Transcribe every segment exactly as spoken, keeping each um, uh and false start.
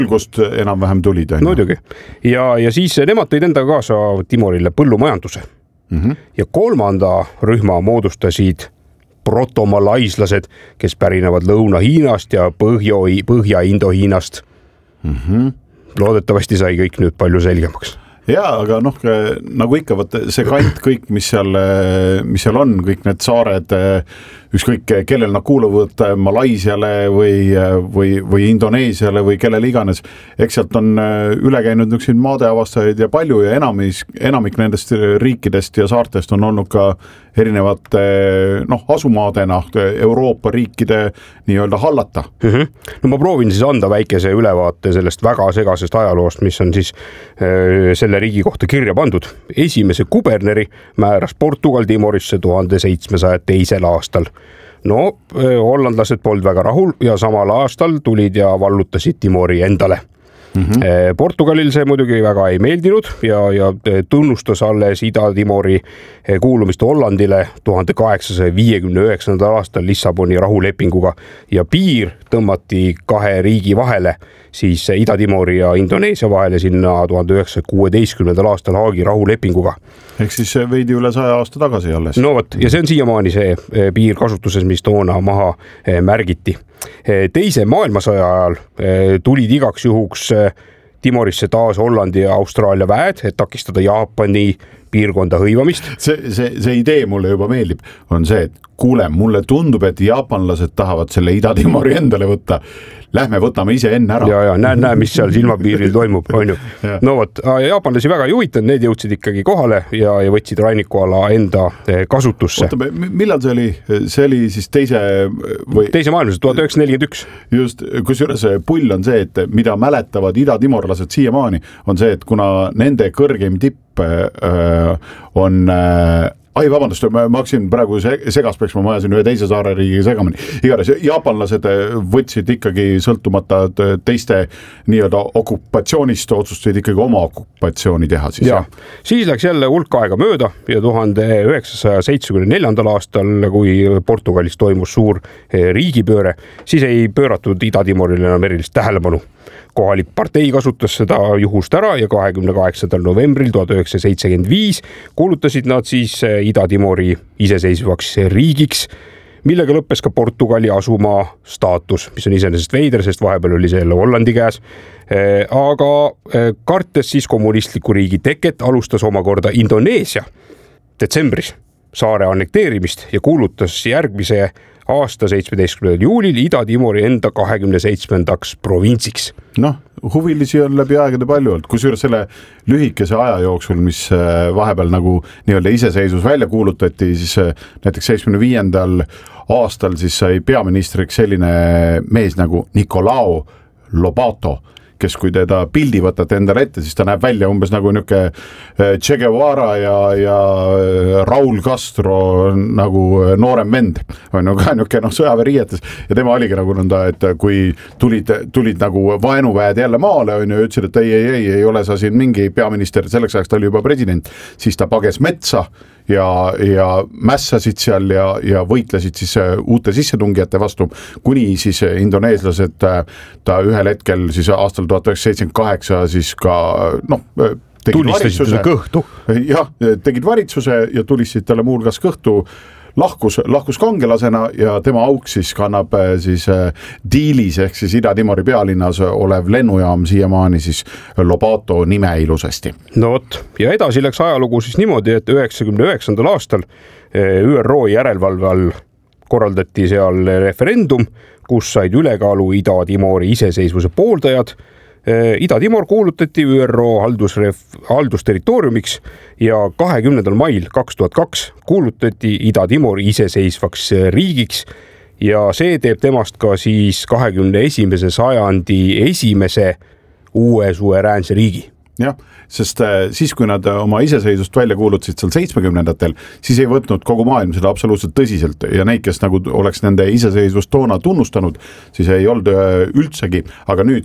kust enam-vähem tulid. Muidugi. Ja, ja siis nemad tõid endaga kaasa Timorile põllumajanduse. Mm-hmm. Ja kolmanda rühma moodustasid protomalaislased, kes pärinevad Lõuna-Hiinast ja Põhja, Põhja-Indo-Hiinast. Mm-hmm. Loodetavasti sai kõik nüüd palju selgemaks. Jaa, aga noh, nagu ikka, võt, see kant kõik, mis seal, mis seal on, kõik need saared, ükskõik kellel nad kuuluvad Malaisiale või, või, või Indoneesiale või kellel iganes, eks sealt on üle käinud nüksid maadeavastajaid ja palju ja enamis, enamik nendest riikidest ja saartest on olnud ka erinevate noh, asumaadena Euroopa riikide nii-öelda hallata. Mm-hmm. No ma proovin siis anda väikese ülevaate sellest väga segasest ajaloost, mis on siis äh, selle riigi kohta kirja pandud. Esimese kuberneri määras Portugal Timorisse tuhande seitsmesaja teisel aastal. No, hollandlased polnud väga rahul ja samal aastal tulid ja vallutasid Timori endale. Mm-hmm. Portugalil see muidugi väga ei meeldinud ja, ja tunnustas alles Ida-Timori kuulumist Hollandile tuhande kaheksasaja viiekümne üheksandal aastal Lissaboni rahulepinguga ja piir tõmmati kahe riigi vahele, siis Ida-Timori ja Indoneesia vahele sinna tuhande üheksasaja kuueteistkümnendal aastal Haagi rahulepinguga. Ehk siis veidi üle saja aasta tagasi alles. No võt, ja see on siiamaani see piir kasutuses, mis toona maha märgiti. Teise maailmasõja ajal tulid igaks juhuks Timorisse taas Hollandi ja Austraalia väed, et takistada Jaapani piirkonda hõivamist. See, see, see idee mulle juba meeldib, on see, et kuule, mulle tundub, et jaapanlased tahavad selle Ida-Timori endale võtta. Lähme võtame ise enne ära. Ja, ja, näe, näe, mis seal silmapiiril toimub, on ju. No võt, jaapanlasi väga ei huvitanud, need jõudsid ikkagi kohale ja, ja võtsid rannikuala enda kasutusse. Oota, millal see oli? See oli siis teise... Või... Teise maailmas, tuhat üheksasada nelikümmend üks. Just, kusjuures pull on see, et mida mäletavad Ida-Timorlased siiamaani, on see, et kuna nende kõrgeim tipp äh, on... Äh, Ai, vabandust, ma hakkasin praegu segaspeks, ma ajasin ühe teise saare riigiga segamini. Iganes, jaapanlased võtsid ikkagi sõltumata teiste nii-öelda okupatsioonist, otsustasid ikkagi oma okupatsiooni teha. Siis, ja. Siis läks jälle hulk aega mööda ja tuhande üheksasaja seitsmekümne neljandal aastal, kui Portugalis toimus suur riigipööre, siis ei pööratud Ida-Timorile enam erilist tähelepanu. Kohalik partei kasutas seda juhust ära ja kahekümne kaheksandal novembril tuhat üheksasada seitsekümmend viis kuulutasid nad siis Ida-Timori iseseisvaks riigiks, millega lõppes ka Portugali asumaa staatus, mis on iseenesest veider, sest vahepeal oli see jälle Hollandi käes. Aga kartes siis kommunistliku riigi teket alustas omakorda Indoneesia detsembris saare annekteerimist ja kuulutas järgmise aasta seitsmeteistkümnendal juulil Ida-Timori enda kahekümne seitsmendaks provintsiks. Noh, huvilisi on läbi aegade palju olnud, kusjuures selle lühikese aja jooksul, mis vahepeal nagu nii-öelda iseseisvus välja kuulutati, siis näiteks seitsmekümne viiendal aastal siis sai peaministriks selline mees nagu Nicolao Lobato, kes kui teda pildi võtate endale ette, siis ta näeb välja umbes nagu niuke Che Guevara ja, ja Raul Castro nagu noorem vend. On ju ka niuke no, sõjaväeriietes ja tema oligi nagu nõnda, et kui tulid, tulid nagu vaenuväed jälle maale on ju, ütlesid, et ei, ei, ei, ei ole sa siin mingi peaminister, selleks ajaks ta oli juba president, siis ta pages metsa ja, ja mässasid seal ja, ja võitlesid siis uute sissetungijate vastu, kuni siis indoneeslased ta ühel hetkel siis aastal tuhat üheksasada seitsekümmend kaheksa siis ka noh, tegid valitsuse, kõhtu. Jah, tegid valitsuse ja tulistasid talle muu hulgas kõhtu, lahkus, lahkus kangelasena ja tema auk siis kannab siis Diilis ehk siis Ida-Timori pealinnas olev lennujaam siiamaani siis Lobato nime ilusasti. No võt, ja edasi läks ajalugu siis niimoodi, et üheksakümne üheksandal aastal Ü R O järelevalve all korraldati seal referendum, kus said ülekaalu Ida-Timori iseseisvuse pooldajad. Ida-Timor kuulutati Ü R O haldusref- haldusterritooriumiks ja kahekümnendal mail kaks tuhat kaks kuulutati Ida-Timori iseseisvaks riigiks ja see teeb temast ka siis kahekümne esimese sajandi esimese uue suveräänse riigi. Jah, sest siis, kui nad oma iseseisvust välja kuulutasid seal seitsmekümnendatel, siis ei võtnud kogu maailm seda absoluutselt tõsiselt ja neid, kes nagu oleks nende iseseisvust toona tunnustanud, siis ei olnud üldsegi, aga nüüd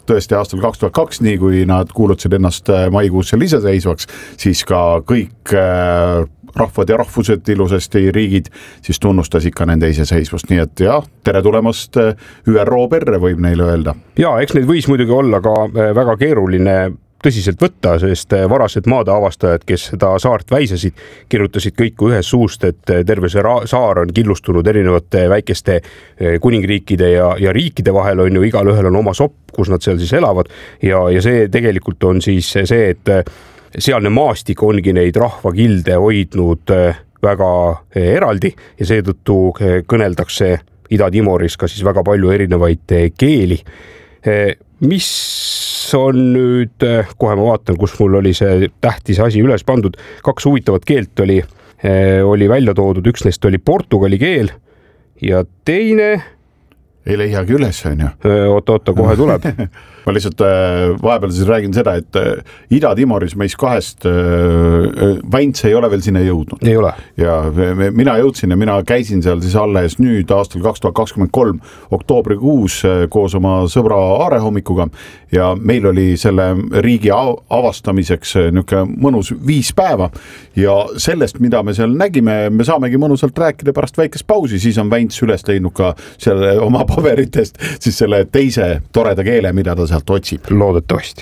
tõesti aastal kaks tuhat kaks, nii kui nad kuulutasid ennast maikuus seal iseseisvaks, siis ka kõik rahvad ja rahvused, ilusasti riigid, siis tunnustas ikka nende iseseisvust, nii et jah, tere tulemast Ü R O perre, võib neile öelda. Ja eks neid võis muidugi olla ka väga keeruline tõsiselt võtta, sest varased maade avastajad, kes seda saart väisasid, kirjutasid kõik ühes suust, et terve see saar on killustunud erinevate väikeste kuningriikide ja, ja riikide vahel, on ju, igal ühel on oma sopp, kus nad seal siis elavad ja, ja see tegelikult on siis see, et sealne maastik ongi neid rahvakilde hoidnud väga eraldi ja seetõttu kõneldakse Ida-Timoris ka siis väga palju erinevaid keeli. Mis on nüüd, kohe ma vaatan, kus mul oli see tähtis asi üles pandud, kaks huvitavat keelt oli, oli välja toodud, üks neist oli portugali keel ja teine... Ei leihagi üles, on ju. Oota, oota, kohe tuleb. Ma lihtsalt vahepeal siis räägin seda, et Ida-Timoris meis kahest Vaints ei ole veel sinna jõudnud. Ei ole. Ja mina jõudsin ja mina käisin seal siis alles nüüd aastal kaks tuhat kakskümmend kolm oktoobrikuus koos oma sõbra Aare hommikuga ja meil oli selle riigi avastamiseks niisugune mõnus viis päeva ja sellest, mida me seal nägime, me saamegi mõnusalt rääkida pärast väikest pausi, siis on Vaints üles leidnud ka selle oma paberitest siis selle teise toreda keele, mida ta sealt otsib. Loodetavasti.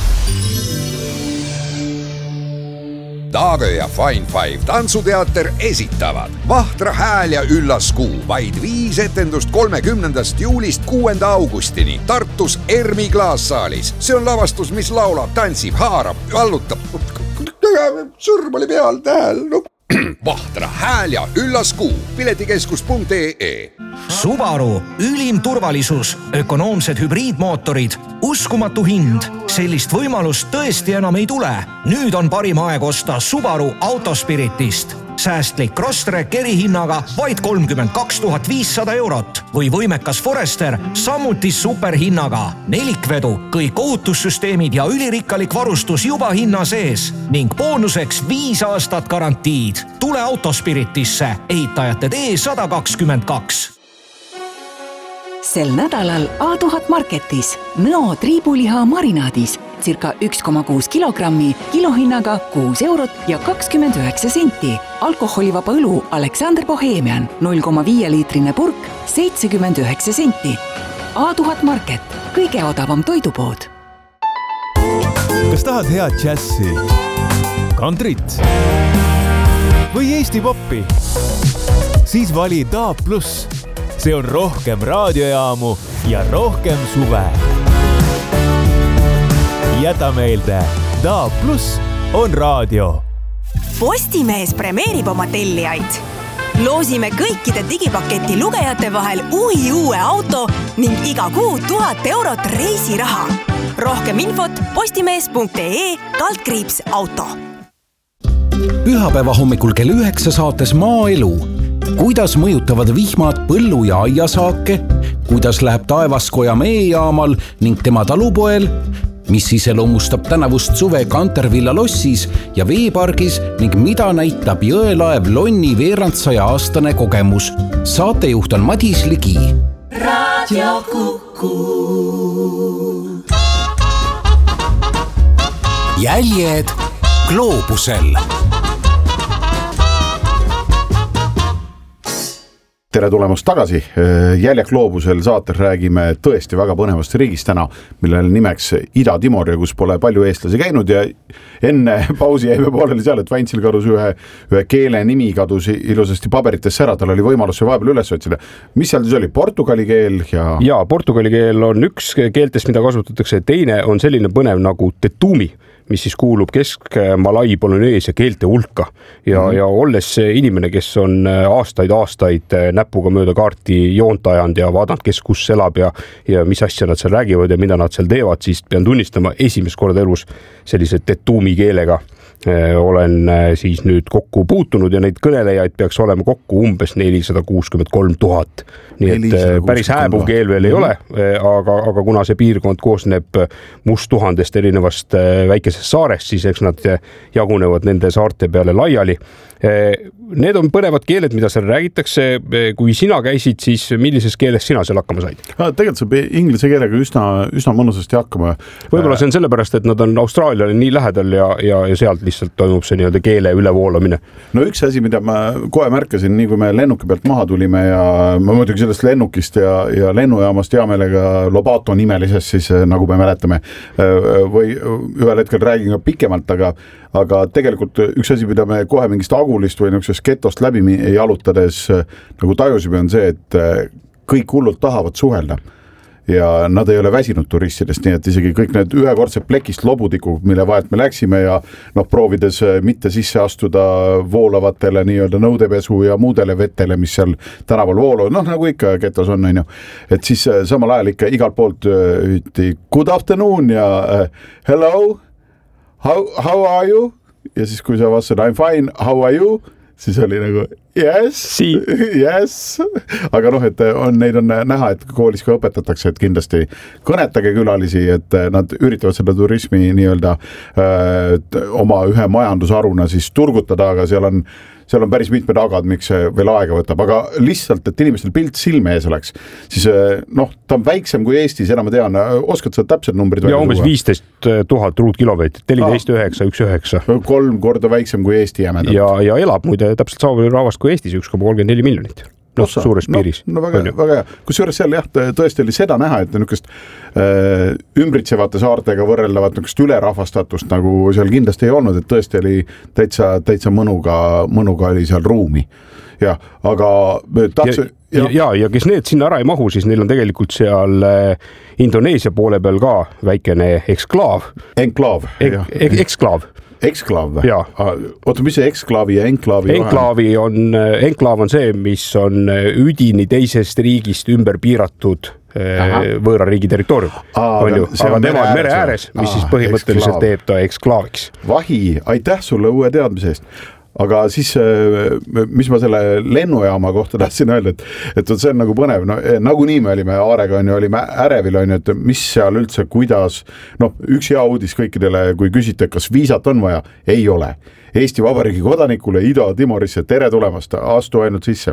Taagö ja Fine Five tantsuteater esitavad Vahtra hääl ja üllas kuu, vaid viis etendust kolmekümnendast juulist kuuenda augustini Tartus Ermi klaassaalis. See on lavastus, mis laulab, tantsib, haarab, vallutab. Sõrm oli peal tähel. No. Vahtra hääl ja üllas kuu, piletikeskus punkt ee. Subaru, ülim turvalisus, ökonoomsed hübriidmootorid, uskumatu hind. Sellist võimalust tõesti enam ei tule. Nüüd on parim aeg osta Subaru Autospiritist. Säästlik Crosstrek erihinnaga vaid kolmkümmend kaks tuhat viissada eurot või võimekas Forester samuti superhinnaga. Nelikvedu, kõik ohutussüsteemid ja ülirikkalik varustus juba hinna sees ning boonuseks viis aastat garantiid. Tule Autospiritisse, ehitajate tee sada kakskümmend kaks. Sel nädalal A tuhat marketis Nõo triibuliha marinaadis circa üks koma kuus kilogrammi kilohinnaga kuus eurot ja kakskümmend üheksa senti. Alkoholivaba õlu Alexander Bohemian null koma viis liitrine purk seitsekümmend üheksa senti. A tuhat market, kõige odavam toidupood. Kas tahad head džässi, kantrit või Eesti poppi? Siis vali D A B plus. See on rohkem raadiojaamu ja rohkem suve. Jäta meelde, D A B plus on raadio. Postimees premeerib oma tellijaid. Loosime kõikide digipaketi lugejate vahel uhi uue auto ning iga kuu tuhat eurot reisiraha. Rohkem infot postimees punkt ee kaldkriips auto. Pühapäeva hommikul kell üheksa saates Maaelu. Kuidas mõjutavad vihmad põllu- ja aiasaake, kuidas läheb Taevaskoja meejaamal ning tema talupoel, mis iseloomustab tänavust suve Kantervilla lossis ja veepargis ning mida näitab jõelaev Lonni veerandsaja aastane kogemus. Saatejuht on Madis Ligi. Radio Kuku. Jäljed gloobusel. Tere tulemast tagasi. Jäljed gloobusel saates räägime tõesti väga põnevast riigist täna, millel nimeks Ida-Timor ja kus pole palju eestlasi käinud ja enne pausi jäime pooleli seal, et Vaintsil kadus ühe, ühe keele nimi kadus ilusasti paberitesse ära, tal oli võimalus see vahepeal üles otsida. Mis seal siis oli? Portugali keel ja... Ja, portugali keel on üks keeltest, mida kasutatakse. Teine on selline põnev nagu tetumi, mis siis kuulub Kesk-Malai Polüneesia keelte hulka ja, mm. ja olles inimene, kes on aastaid-aastaid näpuga mööda kaarti joont ajanud ja vaadanud, kes kus elab ja, ja mis asja nad seal räägivad ja mida nad seal teevad, siis pean tunnistama esimest korda elus sellise tetumi keelega olen siis nüüd kokku puutunud ja neid kõnelejaid peaks olema kokku umbes nelisada kuuskümmend kolm tuhat. Nii et päris hääbuv keel veel ei ole, aga, aga kuna see piirkond koosneb must tuhandest erinevast väikesest saarest, siis eks nad jagunevad nende saarte peale laiali. need on põnevad keeled, mida seal räägitakse. Kui sina käisid, siis millises keeles sina seal hakkama said? Tegelikult saab inglise keelega üsna, üsna mõnusasti hakkama. Võib-olla see on sellepärast, et nad on Austraaliale nii lähedal ja, ja, ja sealt lihtsalt toimub see nii-öelda keele ülevoolamine. No üks asi, mida ma kohe märkasin, nii kui me lennuki pealt maha tulime ja ma muidugi sellest lennukist ja, ja lennujaamast jaamelega Lobato nimelises, siis nagu me mäletame, või ühel hetkel räägin ka pikemalt, aga, aga tegelikult üks asi, mida me kohe mingist agulist või niisugusest getost läbi jalutades nagu tajusime, on see, et kõik hullult tahavad suhelda ja nad ei ole väsinud turistidest, nii et isegi kõik need ühekordsed plekist lobutikud, mille vahelt me läksime ja noh, proovides mitte sisse astuda voolavatele nii-öelda nõudepesu ja muudele vetele, mis seal tänaval voolu, noh nagu ikka getos on, on ju. Et siis samal ajal ikka igalt poolt üti good afternoon ja hello, how, how are you? Ja siis kui sa vastad I'm fine, how are you? Siis oli nagu yes, yes, aga noh, et on, neid on näha, et koolis ka õpetatakse, et kindlasti kõnetage külalisi, et nad üritavad seda turismi nii-öelda äh, oma ühe majandusaruna siis turgutada, aga seal on seal on päris mitmed agad, miks see veel aega võtab, aga lihtsalt, et inimestel pilt silme ees oleks, siis noh, ta on väiksem kui Eestis, enam ma tean, oskad sa täpsed numbrid? Ja umbes viisteist tuhat ruutkilomeetrit, neliteist üheksa üks üheksa. Kolm korda väiksem kui Eesti jämedalt. Ja, ja elab muide täpselt sama palju rahvast kui Eestis, üks koma kolmkümmend neli miljonit. No, suures piiris. No, no väga, väga hea. Kusjuures seal jah, tõesti oli seda näha, et niisugust äh, ümbritsevate saartega võrreldavat niisugust ülerahvastatust nagu seal kindlasti ei olnud, et tõesti oli täitsa, täitsa mõnuga, mõnuga oli seal ruumi. Ja, aga tahaks... Ja, ja, ja, ja kes need sinna ära ei mahu, siis neil on tegelikult seal Indoneesia poole peal ka väikene eksklaav. Enklaav. Ek, ek, eksklaav. Eksklaav või? Oota, mis see eksklaavi ja enklaavi enklaavi on, enklaav on see, mis on üdini teisest riigist ümber piiratud Aha. võõra riigi territoorium. Aa, aga tema on mere ääres, mis Aa, siis põhimõtteliselt eksklaav. Teeb ta eksklaaviks. Vahi, aitäh sulle uue teadmise eest. Aga siis, mis ma selle lennujaama kohta tahtsin öelda, et, et see on nagu põnev, no nagu nii me olime Aarega, on ju, olime ärevil, on ju, et mis seal üldse, kuidas, noh, üks hea uudis kõikidele, kui küsite, kas viisat on vaja, ei ole. Eesti Vabariigi kodanikule Ida-Timorisse, tere tulemast, astu ainult sisse.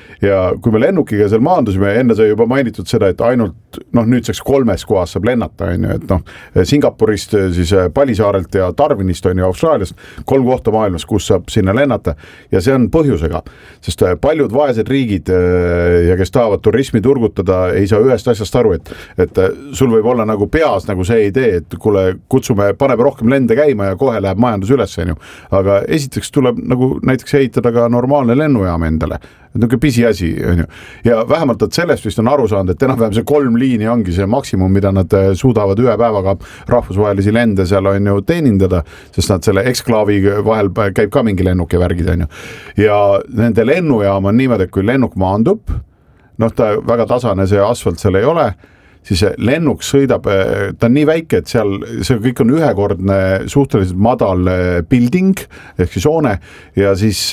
Ja kui me lennukiga seal maandusime, enne sai juba mainitud seda, et ainult noh, nüüdseks kolmes kohas saab lennata, on ju, et noh, Singapurist, siis Palisaarelt ja Darwinist on ju Austraaliast, kolm kohta maailmas, kus saab sinna lennata ja see on põhjusega, sest paljud vaesed riigid ja kes tahavad turismi turgutada, ei saa ühest asjast aru, et, et sul võib olla nagu peas nagu see idee, et kuule, kutsume, paneme rohkem lende käima ja kohe läheb majandus üles, on ju, aga esiteks tuleb nagu näiteks ehitada ka normaalne lennujaam endale, niisugune pisi asi, on ju. Ja vähemalt, et sellest vist on aru saanud, et enam-vähem see kolm liini ongi see maksimum, mida nad suudavad ühe päevaga rahvusvahelisi lende seal on ju teenindada, sest nad selle eksklaavi vahel käib ka mingi lennuk ja värgid, on ju. Ja nende lennujaam on niimoodi, et kui lennuk maandub, noh, ta väga tasane, see asfalt seal ei ole, siis lennuk sõidab, ta on nii väike, et seal see kõik on ühekordne suhteliselt madal building, ehk siis hoone, ja siis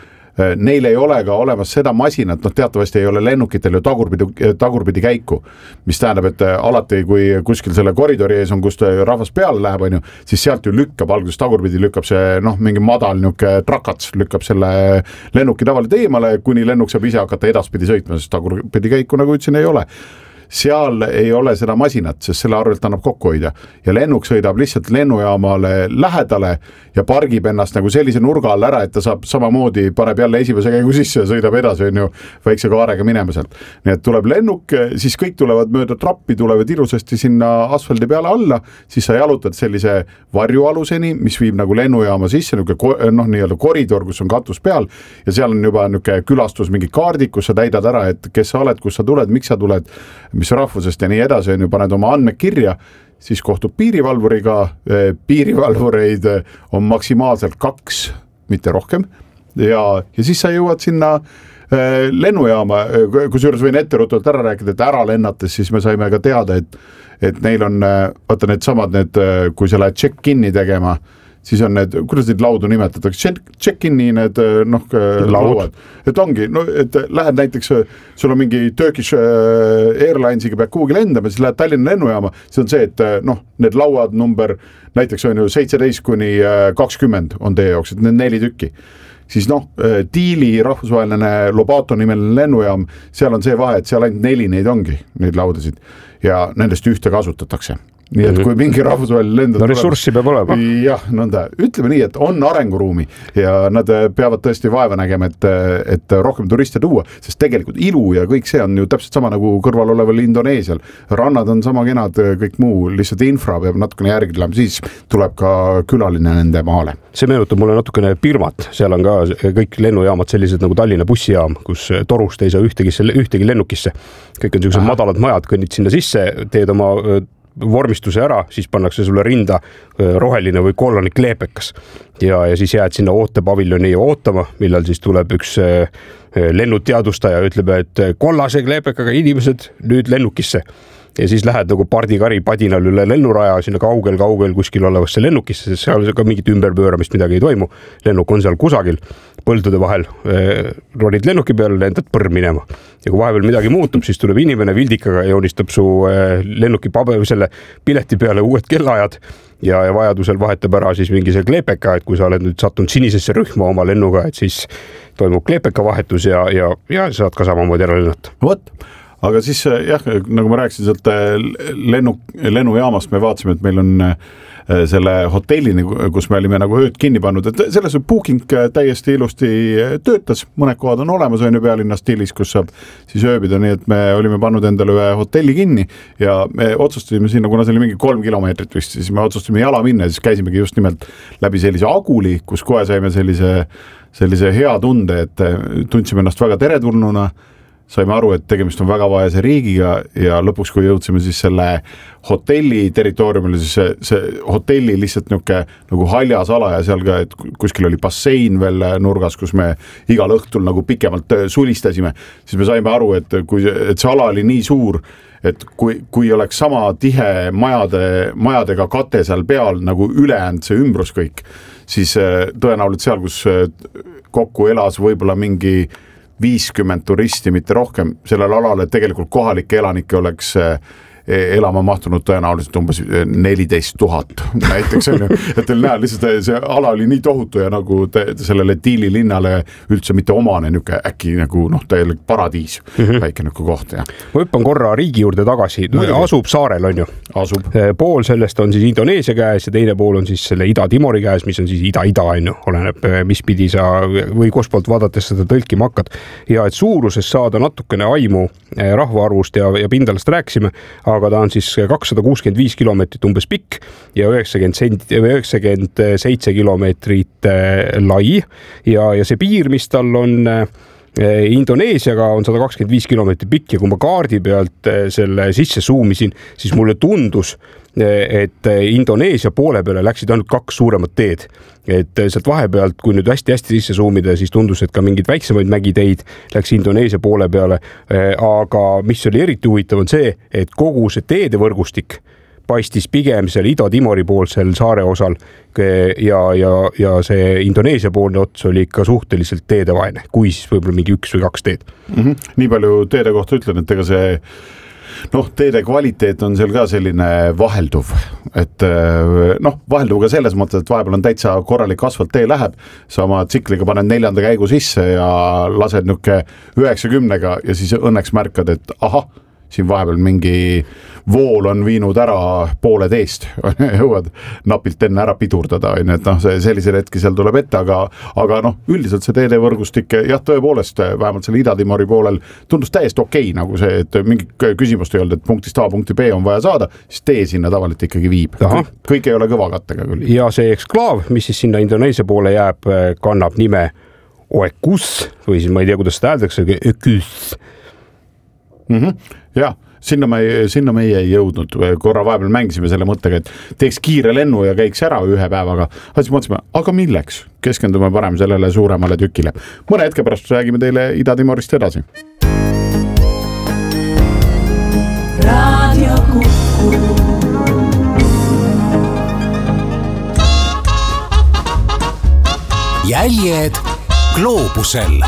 neil ei ole ka olemas seda masinat, noh teatavasti ei ole lennukitel ju tagurpidi, tagurpidi käiku, mis tähendab, et alati kui kuskil selle koridori ees on, kust rahvas peale läheb, on ju, siis sealt ju lükkab, alguses tagurpidi lükkab see, noh, mingi madal niuke trakats lükkab selle lennuki tavaliselt eemale, kuni lennuk saab ise hakata edaspidi sõitma, sest tagurpidi käiku, nagu ütlesin, ei ole. Seal ei ole seda masinat, sest selle arvelt annab kokku hoida ja lennuk sõidab lihtsalt lennujaamale lähedale ja pargib ennast nagu sellise nurga all ära, et ta saab samamoodi, paneb jälle esimese käigu sisse ja sõidab edasi, on ju, väikse kaarega minema sealt. Nii et tuleb lennuk, siis kõik tulevad mööda trappi, tulevad ilusasti sinna asfaldi peale alla, siis sa jalutad sellise varjualuseni, mis viib nagu lennujaama sisse, noh, nii-öelda koridor, kus on katus peal ja seal on juba niuke külastus, mingi kaardid, kus sa täidad ära, et kes sa oled, kus sa tuled, miks sa tuled, mis rahvusest ja nii edasi, on ju, paned oma andmed kirja, siis kohtub piirivalvuriga, piirivalvureid on maksimaalselt kaks, mitte rohkem, ja, ja siis sa jõuad sinna lennujaama, kusjuures võin etterutult ära rääkida, et ära lennates, siis me saime ka teada, et, et neil on, vaata need samad, need, kui sa lähed check-in'i tegema, siis on need, kuidas neid laudu nimetatakse, check-in'i need noh, lauad, et ongi, no, et lähed näiteks, sul on mingi Turkish Airlinesiga pead kuhugi lendama, siis lähed Tallinna lennujaama, siis on see, et noh, need lauad number näiteks on ju seitseteist kuni kakskümmend on teie jaoks, et need neli tükki. siis noh, Tiili rahvusvaheline Lobato nimeline lennujaam, seal on see vahe, et seal ainult neli neid ongi, neid laudasid ja nendest ühte kasutatakse. Nii et kui mingi rahvusvaheline lend no ressurssi peab olema. Jah, nõnda. Ütleme nii, et on arenguruumi ja nad peavad tõesti vaeva nägema, et, et rohkem turiste tuua, sest tegelikult ilu ja kõik see on ju täpselt sama nagu kõrval oleval Indoneesial. Rannad on sama kenad, kõik muu, lihtsalt infra peab natukene järgi tulema, siis tuleb ka külaline nende maale. See meenutab mulle natukene Birmat, seal on ka kõik lennujaamad sellised nagu Tallinna bussijaam, kus torust ei saa ühtegi, ühtegi lennukisse. Kõik on sellised madalad majad, kõnnid sinna sisse, teed oma vormistuse ära, siis pannakse sulle rinda roheline või kollane kleepekas ja, ja siis jääd sinna ootepaviljoni ootama, millal siis tuleb üks lennuteadustaja ja ütleb, et kollase kleepekaga inimesed nüüd lennukisse. Ja siis lähed nagu pardikari padinal üle lennuraja sinna kaugel-kaugel kuskil olevasse lennukisse, sest seal ka mingit ümberpööramist midagi ei toimu. Lennuk on seal kusagil põldude vahel, ronid lennuki peale, lendad põrm minema. Ja kui vahepeal midagi muutub, siis tuleb inimene vildikaga ja joonistab su lennuki paber, selle pileti peale uued kellaajad ja, ja vajadusel vahetab ära siis mingi see kleepeka, et kui sa oled nüüd sattunud sinisesse rühma oma lennuga, et siis toimub kleepeka vahetus ja, ja, ja saad ka samamoodi ära lennata. Vot. Aga siis jah, nagu ma rääkisin sealt lennu, lennujaamast, me vaatasime, et meil on selle hotellini, kus me olime nagu ööd kinni pannud, et selles booking täiesti ilusti töötas, mõned kohad on olemas, on ju pealinna stiilis, kus saab siis ööbida, nii et me olime pannud endale ühe hotelli kinni ja me otsustasime sinna, kuna see oli mingi kolm kilomeetrit vist, siis me otsustasime jala minna ja siis käisimegi just nimelt läbi sellise aguli, kus kohe saime sellise, sellise hea tunde, et tundsime ennast väga teretulnuna, saime aru, et tegemist on väga vaese riigiga ja lõpuks, kui jõudsime siis selle hotelli territooriumile, siis see, see hotelli lihtsalt niuke nagu haljas ala ja seal ka, et kuskil oli bassein veel nurgas, kus me igal õhtul nagu pikemalt sulistasime, siis me saime aru, et, kui, et see ala oli nii suur, et kui, kui oleks sama tihe majade, majadega kate seal peal nagu ülejäänud see ümbrus kõik, siis tõenäoliselt seal, kus kokku elas võib-olla mingi viiskümmend turisti, mitte rohkem sellel alal, et tegelikult kohalike elanike oleks elama mahtunud tõenäoliselt umbes neliteist tuhat näiteks on ju, et teil näe, lihtsalt see ala oli nii tohutu ja nagu te, sellele Tiili linnale üldse mitte omane niuke äkki nagu noh, täielik paradiis mm -hmm. väike niuke koht. Ja. Ma hüppan korra riigi juurde tagasi, asub saarel on ju. Asub. Pool sellest on siis Indoneesia käes ja teine pool on siis selle Ida-Timori käes, mis on siis ida-ida on ju, oleneb mis pidi sa või kus poolt vaadates seda tõlkima hakkad. Ja et suuruses saada natukene aimu rahvaarvust ja, ja pindalast rääksime, aga ta on siis kakssada kuuskümmend viis kilomeetrit umbes pikk ja üheksakümmend seitse kilomeetrit lai ja, ja see piir, mis tal on Indoneesiaga on sada kakskümmend viis kilomeetrit pikk ja kui ma kaardi pealt selle sisse suumisin, siis mulle tundus, et Indoneesia poole peale läksid ainult kaks suuremat teed. Et sealt vahepealt, kui nüüd hästi-hästi sisse suumida, siis tundus, et ka mingid väiksemaid mägiteid läks Indoneesia poole peale. Aga mis oli eriti huvitav on see, et kogu see teedevõrgustik paistis pigem seal Ida-Timori poolsel saare osal ja, ja, ja see Indoneesia poolne ots oli ikka suhteliselt teedevaene, kui siis võib-olla mingi üks või kaks teed. Mm-hmm. Nii palju teede kohta ütlen, et ega see noh, teede kvaliteet on seal ka selline vahelduv, et noh, vahelduv ka selles mõttes, et vahepeal on täitsa korralik asfalt tee läheb, sama tsikliga paned neljanda käigu sisse ja lased nükke üheksakümnega ja siis õnneks märkad, et ahah, siin vahepeal mingi vool on viinud ära poole teest, jõuad napilt enne ära pidurdada, et noh, sellisel hetki seal tuleb ette, aga, aga noh, üldiselt see teedevõrgustik, jah, tõepoolest, vähemalt selle Ida-Timori poolel tundus täiesti okei, nagu see, et mingi küsimust ei olnud, et punktist A punkti B on vaja saada, siis tee sinna tavaliselt ikkagi viib. Kõik, kõik ei ole kõvakattega küll. Ja see eksklaav, mis siis sinna Indoneesia poole jääb, kannab nime Oekus, või siis ma ei tea, kuidas seda hääldakse, Öküs. Mhm, jah. Sinna me, sinna meie ei jõudnud, korra vahepeal mängisime selle mõttega, et teeks kiire lennu ja käiks ära ühe päevaga. Siis mõtlesime, aga milleks? Keskendume parem sellele suuremale tükile. Mõne hetke pärast räägime teile Ida-Timorist edasi. Radio Kuku. Jäljed gloobusel.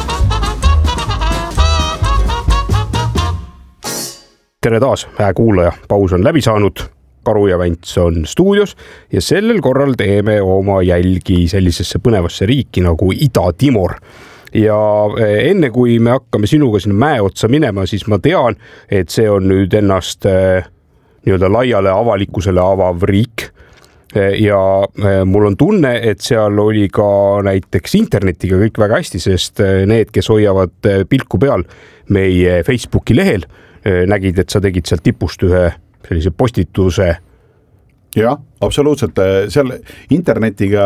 Tere taas, hää kuulaja, paus on läbi saanud Karu ja Vänts on stuudios ja sellel korral teeme oma jälgi sellisesse põnevasse riiki nagu Ida-Timor. Ja enne kui me hakkame sinuga sinna mäe otsa minema, siis ma tean, et see on nüüd ennast nii-öelda laiale avalikkusele avav riik. Ja mul on tunne, et seal oli ka näiteks internetiga kõik väga hästi, sest need, kes hoiavad pilku peal meie Facebooki lehel, nägid, et sa tegid seal tipust ühe sellise postituse. Jah, absoluutselt. Seal internetiga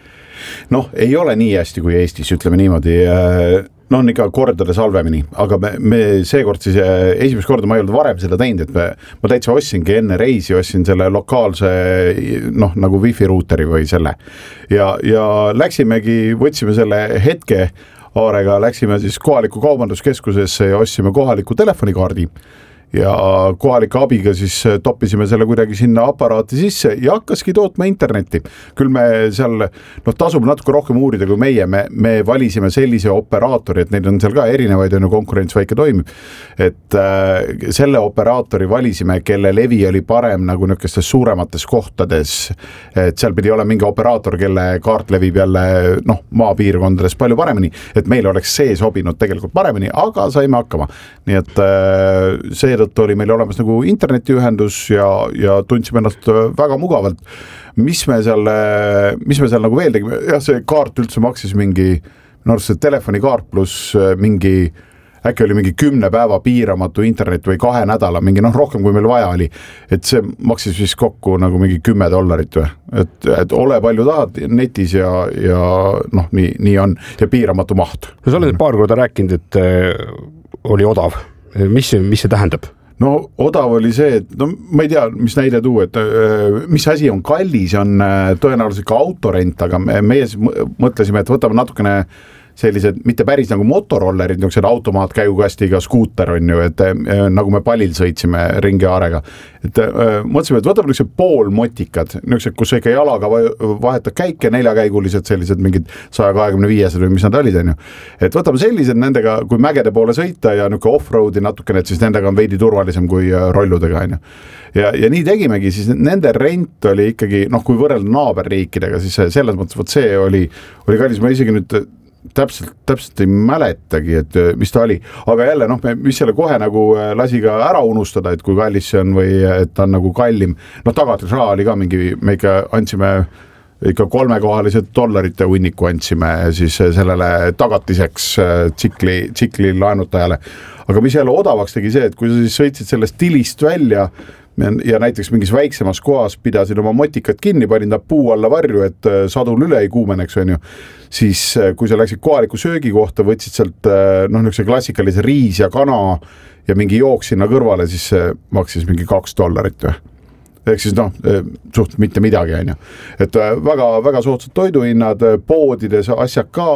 noh, ei ole nii hästi kui Eestis, ütleme niimoodi. No on ikka kordades halvemini, aga me, me seekord siis esimest korda ma ei olnud varem seda teinud, et me, ma täitsa ostsingi enne reisi, ostsin selle lokaalse noh, nagu wifi ruuteri või selle ja, ja läksimegi, võtsime selle hetke aarega, läksime siis kohaliku kaubanduskeskusesse ja ostsime kohaliku telefonikaardi ja kohalike abiga siis toppisime selle kuidagi sinna aparaati sisse ja hakkaski tootma internetti. Küll me seal, noh tasub natuke rohkem uurida kui meie, me, me valisime sellise operaatori, et neid on seal ka erinevaid, on ju konkurents väike toimib, et äh, selle operaatori valisime, kelle levi oli parem nagu nükestes suuremates kohtades, et seal pidi olema mingi operaator, kelle kaart levib jälle noh, maapiirkondades palju paremini, et meil oleks see sobinud tegelikult paremini, aga saime hakkama. Nii et äh, see tõttu oli meil olemas nagu internetiühendus ja, ja tundsime ennast väga mugavalt. Mis me seal, mis me seal nagu veel tegime? Jah, see kaart üldse maksis mingi, minu arust see telefonikaart pluss mingi, äkki oli mingi kümne päeva piiramatu internet või kahe nädala, mingi noh, rohkem kui meil vaja oli. Et see maksis vist kokku nagu mingi kümme dollarit või. Et, et ole palju tahad netis ja, ja noh, nii, nii on ja piiramatu maht. No sa oled paar korda rääkinud, et äh, oli odav. Mis, mis see tähendab? No odav oli see, et no ma ei tea, mis näide tuu, et mis asi on kallis, on tõenäoliselt ka autorent, aga meie mõtlesime, et võtame natukene sellised, mitte päris nagu motorollerid, niisugused automaatkäigukastiga skuuter on ju, et nagu me palil sõitsime ringi aarega. Et mõtlesime, et võtame niisugused poolmotikad, niisugused, kus ikka jalaga vahetad käike, neljakäigulised sellised mingid sada kakskümmend viis või mis nad olid, on ju. Et võtame sellised nendega, kui mägede poole sõita ja niisugune off-roadi natukene, et siis nendega on veidi turvalisem kui rolludega, on ju. Ja, ja nii tegimegi, siis nende rent oli ikkagi, noh, kui võrrelda naaberriikidega, siis selles mõttes, võt see oli, oli kallis, ma isegi nüüd täpselt, täpselt ei mäletagi, et mis ta oli, aga jälle noh, mis selle kohe nagu lasi ka ära unustada, et kui kallis see on või et ta on nagu kallim, noh tagatisraha oli ka mingi, me ikka andsime ikka kolmekohalised dollarite hunniku andsime siis sellele tagatiseks tsikli, tsikli laenutajale, aga mis jälle odavaks tegi see, et kui sa siis sõitsid sellest tilist välja ja näiteks mingis väiksemas kohas pidasid oma motikat kinni, panin ta puu alla varju, et sadul üle ei kuumeneks, on ju. Siis kui sa läksid kohaliku söögi kohta, võtsid sealt noh, niisuguse klassikalise riis ja kana ja mingi jook sinna kõrvale, siis maksis mingi kaks dollarit või. Ehk siis noh, suht mitte midagi, on ju. Et väga, väga soodsad toiduhinnad, poodides asjad ka,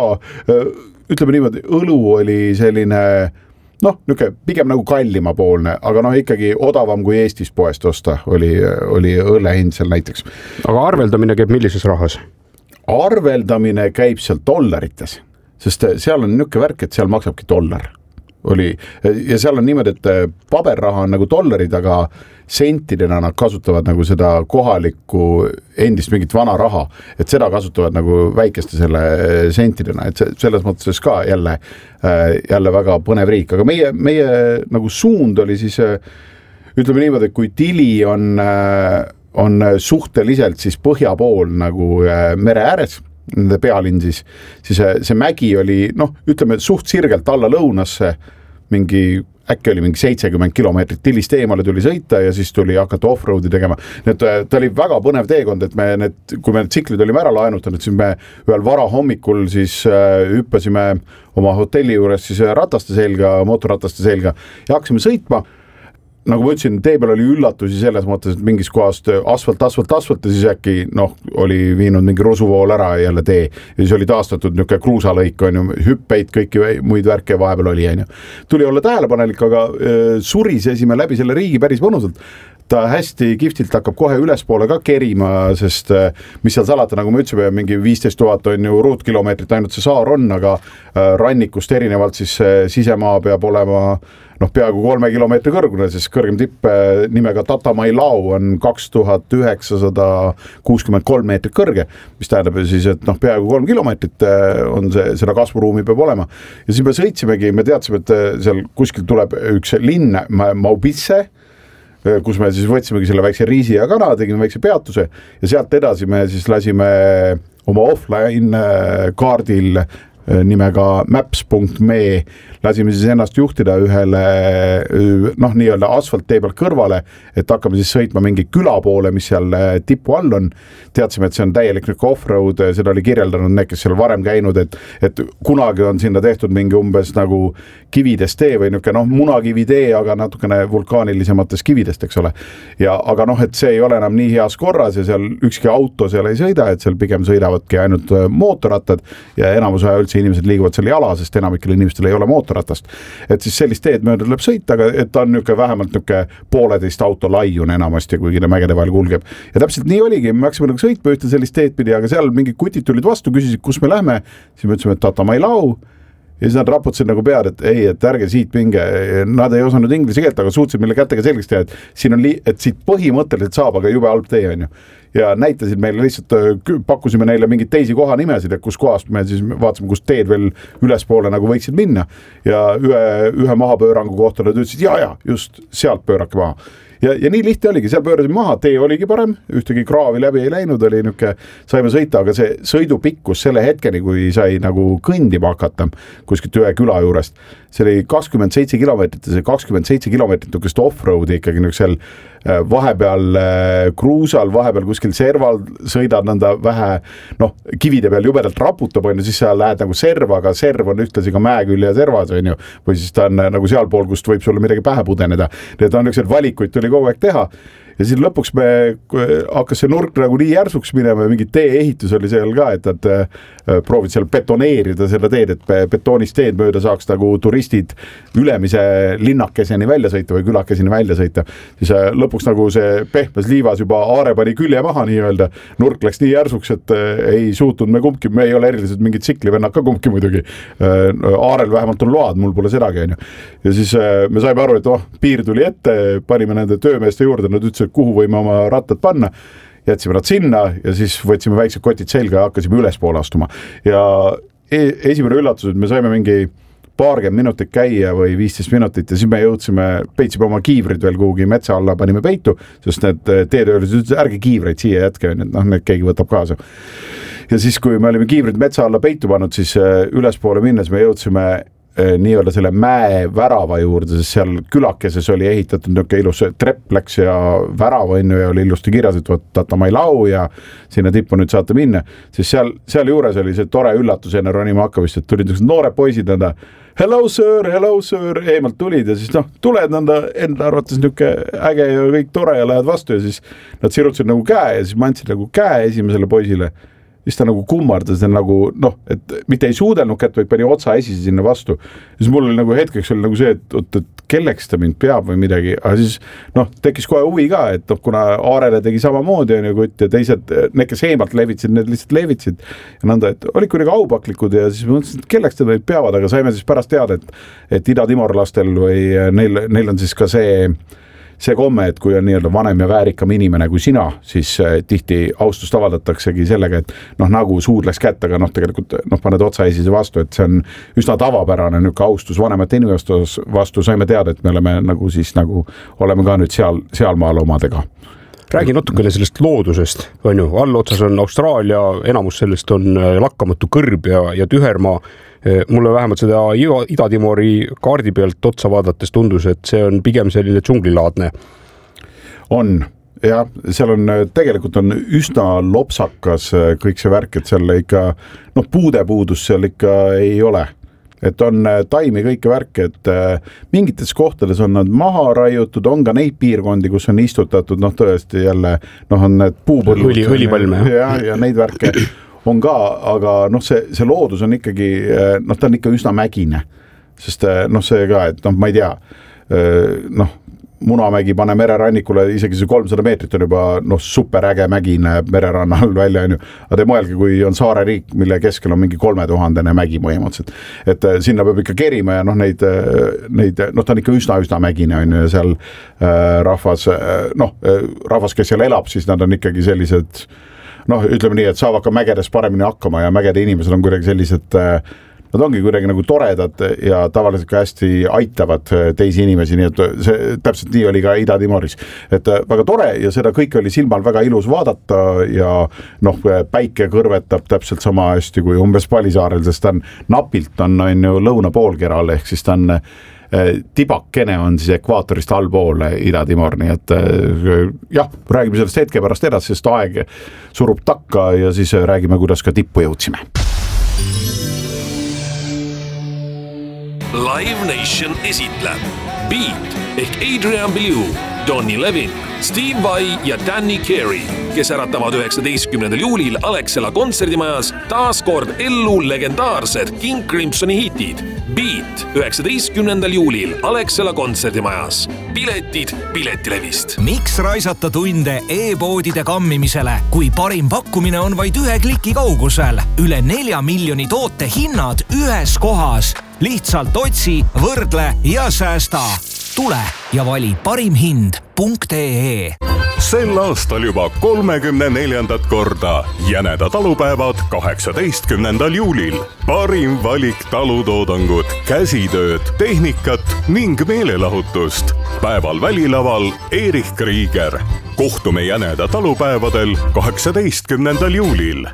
ütleme niimoodi, õlu oli selline noh, niuke pigem nagu kallima poolne, aga noh, ikkagi odavam kui Eestis poest osta oli, oli õllehind seal näiteks. Aga arveldamine käib millises rahas? Arveldamine käib seal dollarites, sest seal on niuke värk, et seal maksabki dollar. Oli, ja seal on niimoodi, et paberraha on nagu dollarid, aga sentidena nad kasutavad nagu seda kohalikku endist mingit vana raha, et seda kasutavad nagu väikeste selle sentidena, et selles mõttes ka jälle, jälle väga põnev riik, aga meie, meie nagu suund oli siis, ütleme niimoodi, et kui Tili on, on suhteliselt siis põhja pool nagu mere ääres, nende pealinn siis, siis see mägi oli, noh, ütleme suht sirgelt alla lõunasse, mingi, äkki oli mingi seitsekümmend kilomeetrit Tilist eemale tuli sõita ja siis tuli hakata off-roadi tegema. Need, ta oli väga põnev teekond, et me need, kui me need tsiklid olime ära laenutanud, siis me ühel vara hommikul siis hüppasime oma hotelli juures siis rataste selga, mootorrataste selga ja hakkasime sõitma. Nagu ma ütlesin, tee peal oli üllatusi selles mõttes, et mingis kohast asfalt, asfalt, asfalt ja siis äkki noh, oli viinud mingi rusuvool ära jälle tee ja siis oli taastatud niuke kruusalõik, on ju, hüppeid, kõiki muid värke vahepeal oli, on ju. Tuli olla tähelepanelik, aga surisesime läbi selle riigi päris mõnusalt. ta hästi kihvtilt hakkab kohe ülespoole ka kerima, sest mis seal salata, nagu ma ütlesin, mingi viisteist tuhat on ju ruutkilomeetrit ainult see saar on, aga rannikust erinevalt siis sisemaa peab olema noh, peaaegu kolme kilomeetri kõrgune, siis kõrgem tipp nimega Tatamailau on kaks tuhat üheksasada kuuskümmend kolm meetrit kõrge, mis tähendab siis, et noh, peaaegu kolm kilomeetrit on see, seda kasvuruumi peab olema. Ja siis me sõitsimegi, me teadsime, et seal kuskil tuleb üks linn, Maubisse, kus me siis võtsimegi selle väikse riisi ja kana, tegime väikse peatuse ja sealt edasi me siis lasime oma offline kaardil nimega maps punkt me lasime siis ennast juhtida ühele noh, nii-öelda asfalttee peal kõrvale, et hakkame siis sõitma mingi küla poole, mis seal tipu all on. Teadsime, et see on täielik nüüd off-road, seda oli kirjeldanud need, kes seal varem käinud, et, et kunagi on sinna tehtud mingi umbes nagu kividest tee või niuke noh, munakivi tee, aga natukene vulkaanilisemates kividest, eks ole. Ja, aga noh, et see ei ole enam nii heas korras ja seal ükski auto seal ei sõida, et seal pigem sõidavadki ainult mootorrattad ja enamus aja üldse inimesed liiguvad seal jala, sest enamikele inimestel ei ole mootorratast. Et siis sellist teed mööda tuleb sõita, aga et ta on niuke vähemalt niuke pooleteist auto laiun enamasti, kuigi ta mägede vahel kulgeb. Ja täpselt nii oligi, me hakkasime nagu sõitma ühte sellist teed pidi, aga seal mingid kutid tulid vastu, küsisid, kus me lähme, siis me ütlesime, et Tatamailau. Ja siis nad raputasid nagu pead, et ei, et ärge siit pinge, nad ei osanud inglise keelt, aga suutsid meile kätega selgeks teha, et siin on li-, et siit põhimõtteliselt saab, aga jube halb tee on ju. Ja näitasid meile lihtsalt, pakkusime neile mingid teisi kohanimesid, et kus kohast me siis vaatasime, kus teed veel ülespoole nagu võiksid minna. Ja ühe, ühe mahapöörangu kohta nad ütlesid, ja, ja, just sealt pöörake maha. Ja, ja nii lihtne oligi, seal pöörasime maha, tee oligi parem, ühtegi kraavi läbi ei läinud, oli niuke, saime sõita, aga see sõidupikkus selle hetkeni, kui sai nagu kõndima hakata kuskilt ühe küla juurest, see oli kakskümmend seitse kilomeetrit ja see kakskümmend seitse kilomeetrit niukest off-roadi ikkagi niuksel vahepeal kruusal, vahepeal kuskil serval sõidad nõnda vähe, noh, kivide peal jubedalt raputab, on ju, siis sa lähed nagu serva, aga serv on ühtlasi ka mäekülje ja servas, on ju, või siis ta on nagu seal pool, kust võib sulle midagi pähe pudeneda. Need on niisugused valikuid tuli kogu aeg teha. Ja siis lõpuks me hakkas see nurk nagu nii järsuks minema ja mingi tee-ehitus oli seal ka, et nad proovid seal betoneerida seda teed, et betoonist teed mööda saaks nagu turistid ülemise linnakeseni välja sõita või külakeseni välja sõita. Siis lõpuks nagu see pehmes liivas juba aare pani külje maha nii-öelda. Nurk läks nii järsuks, et ei suutnud me kumbki, me ei ole eriliselt mingid tsiklivennad ka kumbki muidugi. Aarel vähemalt on load, mul pole sedagi. Ja siis me saime aru, et oh, piir tuli ette, panime nende töömeeste juurde, nad ütlesid, kuhu võime oma rattad panna, jätsime nad sinna ja siis võtsime väiksed kotid selga ja hakkasime ülespoole astuma. Ja esimene üllatus, et me saime mingi paarkümmend minutit käia või viisteist minutit ja siis me jõudsime, peitsime oma kiivrid veel kuhugi metsa alla, panime peitu, sest need teetöölised ütlesid, ärge kiivreid siia jätke, noh, need keegi võtab kaasa. Ja siis, kui me olime kiivrid metsa alla peitu pannud, siis ülespoole minnes me jõudsime nii-öelda selle mäe värava juurde, sest seal külakeses oli ehitatud niuke ilus trepp läks ja värava enne ja oli ilusti kirjas, et võt Tatamailau ja sinna tippu nüüd saate minna. Siis seal, seal juures oli see tore üllatus enne ronima hakkamist, et tulid noored poisid nõnda, hello sir, hello sir, eemalt tulid ja siis noh, tuled nõnda enda arvates niuke äge ja kõik tore ja lähed vastu ja siis nad sirutasid nagu käe ja siis ma andsin nagu käe esimesele poisile. Siis ta nagu kummardas nagu, noh, et mitte ei suudelnud kätt, vaid pani otsa esisi sinna vastu. Siis mul oli nagu hetkeks oli nagu see, et, et, et kelleks ta mind peab või midagi, aga siis noh, tekkis kohe huvi ka, et noh, kuna Aarele tegi samamoodi on ju kutt ja teised, need, kes eemalt levitsid, need lihtsalt levitsid ja nõnda, et olid kuidagi aupaklikud ja siis mõtlesin, et kelleks ta meid peavad, aga saime siis pärast teada, et, et ida-timorlastel või neil, neil on siis ka see see komme, et kui on nii-öelda vanem ja väärikam inimene kui sina, siis tihti austust avaldataksegi sellega, et noh, nagu suudleks kätt, aga noh, tegelikult noh, paned otsa esise vastu, et see on üsna tavapärane niuke austus vanemate inimeste vastu, saime teada, et me oleme nagu siis nagu oleme ka nüüd seal, sealmaal omadega. Räägi natukene sellest loodusest, on ju, allotsas on Austraalia, enamus sellest on lakkamatu kõrb ja, ja tühermaa. Mulle vähemalt seda Ida-Timori kaardi pealt otsa vaadates tundus, et see on pigem selline džunglilaadne. On, jah, seal on, tegelikult on üsna lopsakas kõik see värk, et seal ikka, noh, puudepuudus seal ikka ei ole. Et on taimi kõike värke, et mingites kohtades on nad maha raiutud, on ka neid piirkondi, kus on istutatud, noh, tõesti jälle, noh, on need puupõllud. Õli, õlipalme. Ja, ja neid värke on ka, aga noh, see, see loodus on ikkagi, noh, ta on ikka üsna mägine, sest noh, see ka, et noh, ma ei tea, noh, Munamägi pane mererannikule, isegi see kolmsada meetrit on juba noh, superäge mägi näeb mererannal välja, on ju. Aga te mõelge, kui on saare riik, mille keskel on mingi kolmetuhandene mägi põhimõtteliselt. Et sinna peab ikka kerima ja noh, neid, neid, noh, ta on ikka üsna-üsna mägine, on ju, seal rahvas, noh, rahvas, kes seal elab, siis nad on ikkagi sellised, noh, ütleme nii, et saavad ka mägedes paremini hakkama ja mägede inimesed on kuidagi sellised, nad ongi kuidagi nagu toredad ja tavaliselt ka hästi aitavad teisi inimesi, nii et see täpselt nii oli ka Ida-Timoris. Et väga tore ja seda kõik oli silmal väga ilus vaadata ja noh, päike kõrvetab täpselt sama hästi kui umbes Palisaarel, sest ta on napilt on, on ju lõunapoolkeral, ehk siis ta on tibakene on siis ekvaatorist allpool Ida-Timor, nii et jah, räägime sellest hetke pärast edasi, sest aeg surub takka ja siis räägime, kuidas ka tippu jõudsime. Live Nation esitleb Beat ehk Adrian Belew, Donny Levin, Steve Vai ja Danny Carey, kes äratavad üheksateistkümnendal juulil Alexela kontserdimajas taas kord ellu legendaarsed King Crimsoni hitid. Beat üheksateistkümnendal juulil Alexela kontserdimajas. Piletid Piletilevist. Miks raisata tunde e-poodide kammimisele, kui parim pakkumine on vaid ühe kliki kaugusel? Üle nelja miljoni toote hinnad ühes kohas. Lihtsalt otsi, võrdle ja säästa. Tule ja vali parim hind punkt ee. Sel aastal juba kolmekümne neljandat korda Jäneda talupäevad kaheksateistkümnendal juulil. Parim valik talutoodangut, käsitööd, tehnikat ning meelelahutust. Päeval välilaval Erich Krieger. Kohtume Jäneda talupäevadel kaheksateistkümnendal juulil.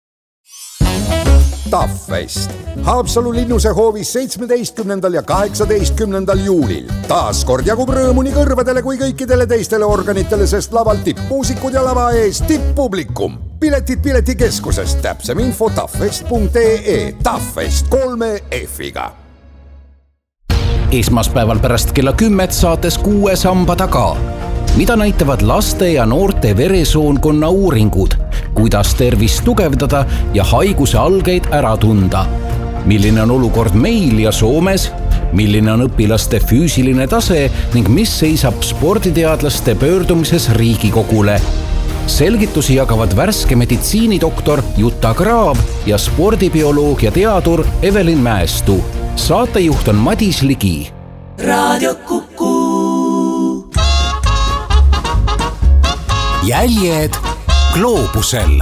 Taffest. Haapsalu linnuse hoovis seitsmeteistkümnendal ja kaheksateistkümnendal juulil. Taas kord jagub rõõmu nii kõrvadele kui kõikidele teistele organitele, sest laval tippmuusikud ja lava ees tipppublikum. Piletid Piletikeskusest, täpsem info taffest punkt ee, Taffest kolme F-iga. Esmaspäeval pärast kella kümmet saates Kuue samba taga. Mida näitavad laste ja noorte veresoonkonna uuringud, kuidas tervist tugevdada ja haiguse algeid ära tunda. Milline on olukord meil ja Soomes, milline on õpilaste füüsiline tase ning mis seisab sporditeadlaste pöördumises Riigikogule. Selgitusi jagavad värske meditsiinidoktor Jutta Graab ja spordibioloog ja teadur Evelin Mäestu. Saatejuht on Madis Ligi. Radio Kuku. Jäljed gloobusel.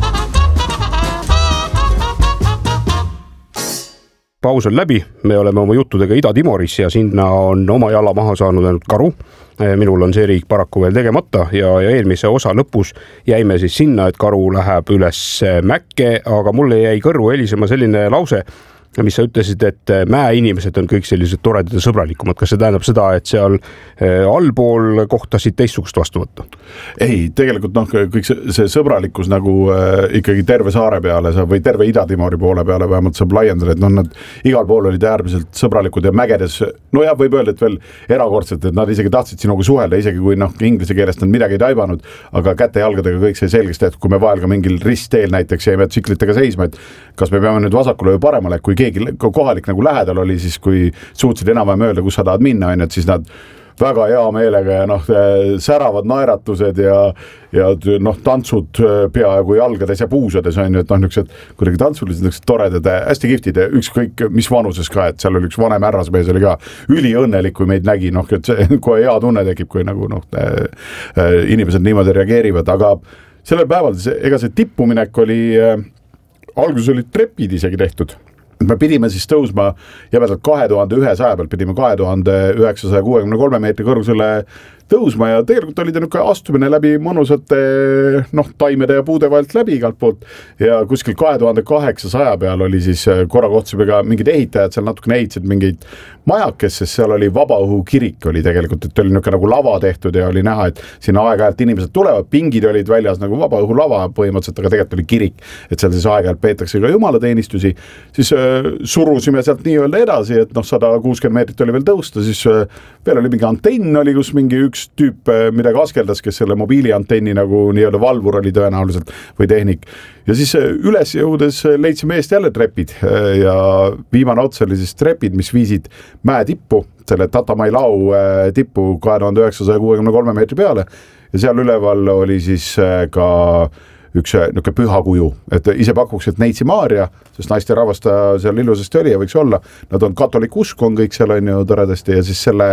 Paus on läbi, me oleme oma juttudega Ida-Timoris ja sinna on oma jala maha saanud ainult karu. Minul on see riik paraku veel tegemata ja, ja eelmise osa lõpus jäime siis sinna, et karu läheb üles mäkke, aga mulle jäi kõrvu helisema selline lause, mis sa ütlesid, et mäeinimesed on kõik sellised toredad ja sõbralikumad. Kas see tähendab seda, et seal allpool kohtasid teistsugust vastu võtta? Ei, tegelikult noh, kõik see, see sõbralikkus nagu äh, ikkagi terve saare peale või terve Ida-Timori poole peale vähemalt saab laiendada, et noh, nad igal pool olid äärmiselt sõbralikud ja mägedes, no jah, võib öelda, et veel erakordselt, et nad isegi tahtsid sinuga suhelda, isegi kui noh, inglise keelest nad midagi ei taibanud, aga käte jalgadega kõik see selgesti, et kui me vahel ka mingil ristteel näiteks jäime tsiklitega seisma, et kas me peame nüüd vasakule või paremale, kui keegi kohalik nagu lähedal oli, siis kui suutsid enam-vähem öelda, kus sa tahad minna, on, et siis nad väga hea meelega ja noh, säravad naeratused ja, ja noh, tantsud peaaegu jalgades ja puusades on, et noh, niisugused kuidagi tantsulised, niisugused toredad, hästi kiftid ja ükskõik mis vanuses ka, et seal oli üks vanem härrasmees oli ka üliõnnelik, kui meid nägi, noh, et see kohe hea tunne tekib, kui nagu noh, inimesed niimoodi reageerivad, aga sellel päeval, ega see tippuminek oli, alguses olid trepid isegi tehtud. Me pidime siis tõusma jämedalt kahe tuhande ühesaja pealt, pidime kahe tuhande üheksasaja kuuekümne kolme meetri kõrgusele tõusma ja tegelikult oli ta niisugune astumine läbi mõnusate noh, taimede ja puude vahelt läbi igalt poolt ja kuskil kahe tuhande kaheksasaja peal oli siis korra kohtusime ka mingid ehitajad seal natukene ehitasid mingeid majakes, sest seal oli vabaõhu kirik oli tegelikult, et oli niisugune nagu lava tehtud ja oli näha, et sinna aeg-ajalt inimesed tulevad, pingid olid väljas nagu vabaõhu lava põhimõtteliselt, aga tegelikult oli kirik, et seal siis aeg-ajalt peetakse ka jumalateenistusi, siis äh, surusime sealt nii öelda edasi, et noh, sada kuuskümmend meetrit oli veel tõusta, siis äh, veel oli mingi antenn oli, kus mingi üks üks tüüp midagi askeldas, kes selle mobiiliantenni nagu nii-öelda valvur oli tõenäoliselt või tehnik. Ja siis üles jõudes leidsime eest jälle trepid ja viimane ots oli siis trepid, mis viisid mäe tippu, selle Tatamailau tippu kahe tuhande üheksasaja kuuekümne kolme meetri peale ja seal üleval oli siis ka üks niuke püha kuju, et ise pakuks, et Neitsi Maarja, sest naiste rahvasta seal ilusasti oli ja võiks olla, nad on katolik usk, on kõik seal on ju toredasti ja siis selle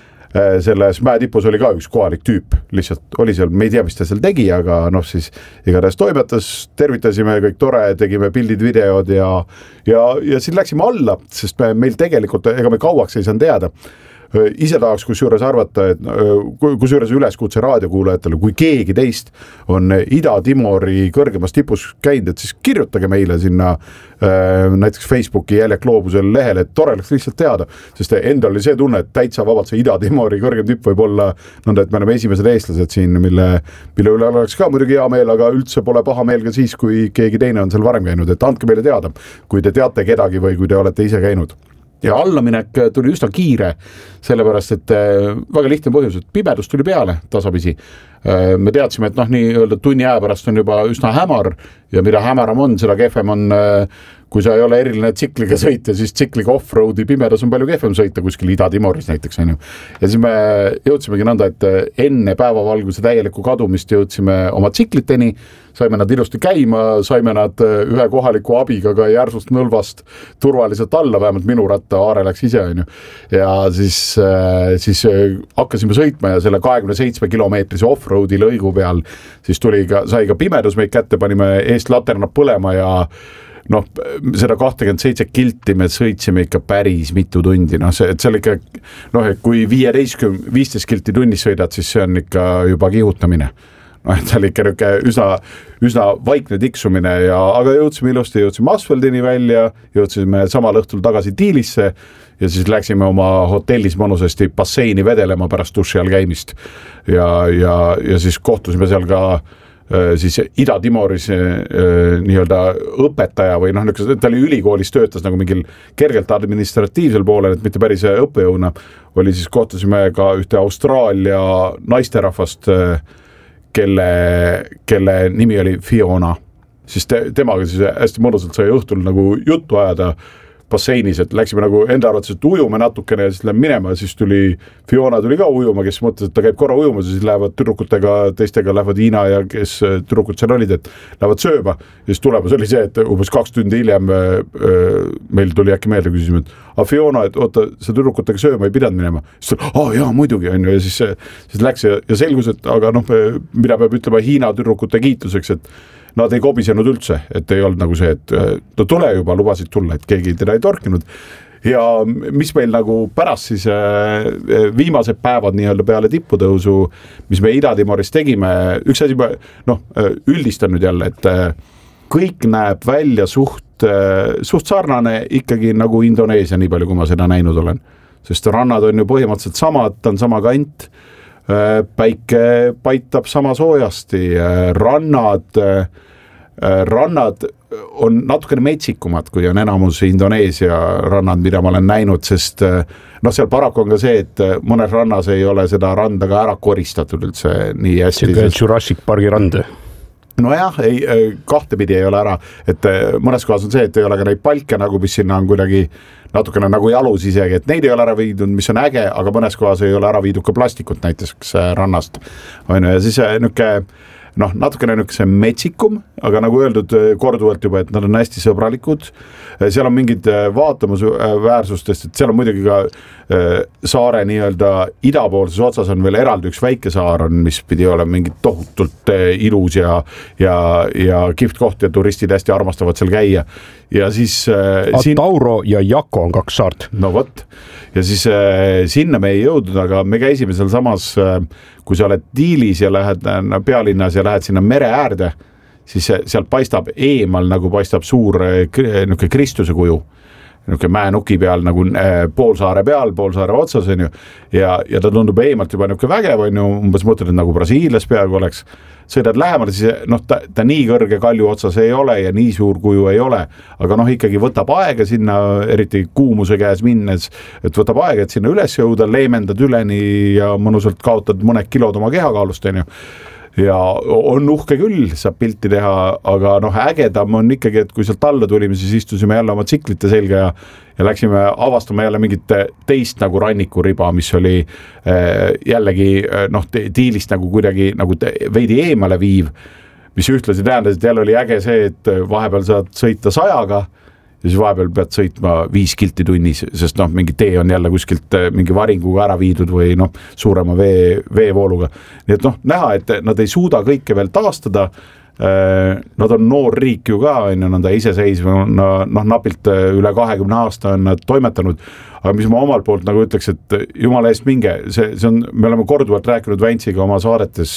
selles mäetipus oli ka üks kohalik tüüp, lihtsalt oli seal, me ei tea, mis ta seal tegi, aga noh siis igatahes toimetas, tervitasime kõik tore, tegime pildid, videod ja, ja, ja siis läksime alla, sest me, meil tegelikult, ega me kauaks ei saanud teada. Ise tahaks kusjuures arvata, et kusjuures üleskutse raadiokuulajatele, kui keegi teist on Ida-Timori kõrgemas tipus käinud, et siis kirjutage meile sinna näiteks Facebooki Jäljak Loobusel lehel, et tore oleks lihtsalt teada, sest endal oli see tunne, et täitsa vabalt see Ida-Timori kõrgem tipp võib olla, nõnda, et me oleme esimesed eestlased siin, mille, mille üle oleks ka muidugi hea meel, aga üldse pole paha meel ka siis, kui keegi teine on seal varem käinud, et andke meile teada, kui te teate kedagi või kui te olete ise käinud. Ja allaminek tuli üsna kiire, sellepärast, et väga lihtne põhjus, et pimedus tuli peale tasapisi. Me teadsime, et noh, nii öelda tunni aja pärast on juba üsna hämar ja mida hämaram on, seda kehvem on, kui sa ei ole eriline tsikliga sõita, siis tsikliga off-roadi pimedas on palju kehvem sõita kuskil Ida-Timoris näiteks. On ju. Ja siis me jõudsimegi nõnda, et enne päevavalguse täielikku kadumist jõudsime oma tsikliteni, saime nad ilusti käima, saime nad ühe kohaliku abiga ka järsust nõlvast turvaliselt alla, vähemalt minu ratta aare läks ise. On ju. Ja siis, siis hakkasime sõitma ja selle kahekümne seitsme kilomeetrise off-roadi lõigu peal siis tuli ka, sai ka pimedus meid kätte, panime eest laternad põlema ja noh, seda kakskümmend seitse kilti me sõitsime ikka päris mitu tundi, noh see, et seal ikka noh, et kui viisteist kilti tunnis sõidad, siis see on ikka juba kihutamine. No, et seal ikka üsna, üsna vaikne tiksumine, ja, aga jõudsime ilusti, jõudsime Asfaldini välja, jõudsime samal õhtul tagasi Tiilisse ja siis läksime oma hotellis mõnusasti basseini vedelema pärast duši all käimist ja, ja, ja siis kohtusime seal ka siis Ida-Timoris nii-öelda õpetaja või noh, ta oli ülikoolis töötas nagu mingil kergelt administratiivsel poolel, et mitte päris õppejõuna, oli siis kohtusime ka ühte Austraalia naisterahvast, kelle, kelle nimi oli Fiona, siis te, temaga siis hästi mõnusalt sai õhtul nagu juttu ajada basseinis, et läksime nagu enda arvates, et ujume natukene ja siis läheb minema ja siis tuli, Fiona tuli ka ujuma, kes mõtles, et ta käib korra ujumas ja siis lähevad tüdrukutega, teistega lähevad Hiina ja kes tüdrukud seal olid, et lähevad sööma ja siis tulemus oli see, et umbes kaks tundi hiljem meil tuli äkki meelde, küsisime, et a Fiona, et oota, sa tüdrukutega sööma ei pidanud minema, siis tuli, aa jaa, muidugi on ju ja siis, siis läks ja, ja selgus, et aga noh, mida peab ütlema Hiina tüdrukute kiituseks, et nad ei kobisenud üldse, et ei olnud nagu see, et no tule juba, lubasid tulla, et keegi teda ei torkinud. Ja mis meil nagu pärast siis viimased päevad nii-öelda peale tipputõusu, mis me Ida-Timoris tegime, üks asi, noh, üldistan nüüd jälle, et kõik näeb välja suht, suht sarnane ikkagi nagu Indoneesia, nii palju kui ma seda näinud olen. Sest rannad on ju põhimõtteliselt samad, ta on sama kant, päike paitab sama soojasti, rannad, rannad on natukene metsikumad, kui on enamus Indoneesia rannad, mida ma olen näinud, sest noh, seal paraku on ka see, et mõnes rannas ei ole seda randa ka ära koristatud üldse nii hästi. See sest... Jurassic Parki rand. No jah, ei, kahtepidi ei ole ära, et mõnes kohas on see, et ei ole ka neid palke nagu, mis sinna on kuidagi natukene nagu jalus isegi, et neid ei ole ära viidud, mis on äge, aga mõnes kohas ei ole ära viidud ka plastikut näiteks rannast. Ja siis nüke, noh, natukene nüke metsikum, aga nagu öeldud korduvalt juba, et nad on hästi sõbralikud. Seal on mingid vaatamusväärsustest, et seal on muidugi ka saare nii-öelda idapoolses otsas on veel eraldi üks väike saar on, mis pidi olema mingi tohutult ilus ja, ja, ja kihvt koht ja turistid hästi armastavad seal käia. Ja siis Atauro siin... ja Jako on kaks saart. No võt. Ja siis sinna me ei jõudnud, aga me käisime seal samas, kui sa oled Tiilis ja lähed pealinnas ja lähed sinna mere äärde, siis sealt paistab eemal nagu paistab suur niuke Kristuse kuju. niisugune mäenuki peal nagu äh, poolsaare peal, poolsaare otsas on ju, ja, ja ta tundub eemalt juba niisugune vägev on ju, umbes mõtled, et nagu Brasiilias peaaegu oleks, sõidad lähemale, siis noh, ta, ta nii kõrge kalju otsas ei ole ja nii suur kuju ei ole, aga noh, ikkagi võtab aega sinna, eriti kuumuse käes minnes, et võtab aega, et sinna üles jõuda, leemendad üleni ja mõnusalt kaotad mõned kilod oma kehakaalust on ju. Ja on uhke küll, saab pilti teha, aga noh, ägedam on ikkagi, et kui sealt alla tulime, siis istusime jälle oma tsiklite selga ja, ja läksime avastama jälle mingit teist nagu rannikuriba, mis oli äh, jällegi noh, tiilist nagu kuidagi nagu veidi eemale viiv, mis ühtlasi tähendas, et jälle oli äge see, et vahepeal saad sõita sajaga ja siis vahepeal pead sõitma viis kilti tunnis, sest noh, mingi tee on jälle kuskilt mingi varinguga ära viidud või noh, suurema vee, veevooluga. Nii et noh, näha, et nad ei suuda kõike veel taastada. Nad on noor riik ju ka, on nad iseseisva, noh, napilt üle kahekümne aasta on nad toimetanud, aga mis ma omalt poolt nagu ütleks, et jumala eest minge, see, see on, me oleme korduvalt rääkinud Väntsiga oma saadetes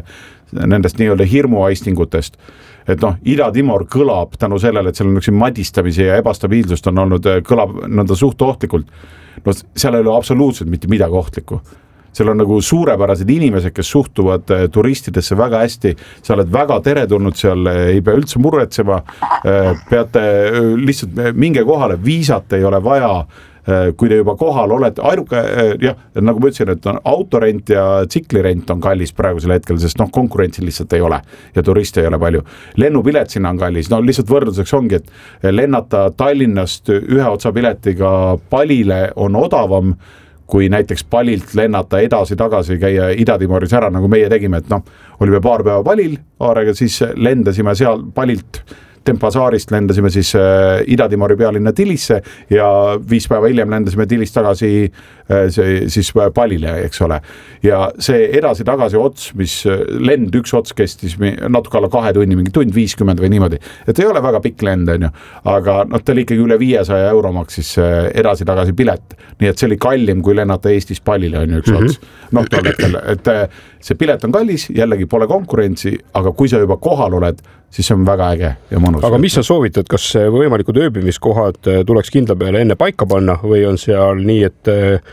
nendest nii-öelda hirmuaistingutest, et noh, Ida-Timor kõlab tänu sellele, et seal on üks madistamise ja ebastabiilsust on olnud, kõlab nõnda suht ohtlikult. No seal ei ole absoluutselt mitte midagi ohtlikku. Seal on nagu suurepärased inimesed, kes suhtuvad turistidesse väga hästi, sa oled väga teretulnud seal, ei pea üldse muretsema, peate lihtsalt minge kohale, viisat ei ole vaja, kui te juba kohal olete, ainuke, jah, nagu ma ütlesin, et on autorent ja tsiklirent on kallis praegusel hetkel, sest noh, konkurentsi lihtsalt ei ole ja turiste ei ole palju. Lennupilet sinna on kallis, no lihtsalt võrdluseks ongi, et lennata Tallinnast ühe otsa piletiga Palile on odavam, kui näiteks Palilt lennata edasi-tagasi, käia Ida-Timoris ära, nagu meie tegime, et noh, olime paar päeva Palil, aarega siis lendasime seal Palilt Tempasaarist lendasime siis äh, Ida-Timori pealinna Tilisse ja viis päeva hiljem lendasime Tilist tagasi äh, see, siis Palile, eks ole. Ja see edasi-tagasi ots, mis lend üks ots kestis natuke alla kahe tunni, mingi tund viiskümmend või niimoodi. Et ei ole väga pikk lend, on ju, aga noh, ta oli ikkagi üle viiesaja euro maksis edasi-tagasi pilet. Nii et see oli kallim, kui lennata Eestis Palile, on ju üks mm-hmm. ots. Noh, tol hetkel, et see pilet on kallis, jällegi pole konkurentsi, aga kui sa juba kohal oled, siis see on väga äge ja mõnus. Aga mis sa soovitad, kas võimalikud ööbimiskohad tuleks kindla peale enne paika panna või on seal nii, et